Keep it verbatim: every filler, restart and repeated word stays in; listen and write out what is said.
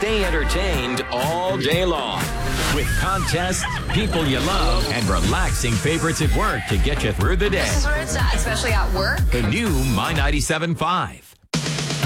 stay entertained all day long. With contests, people you love, and relaxing favorites at work to get you through the day. This is where it's at, especially at work. The new My ninety-seven point five.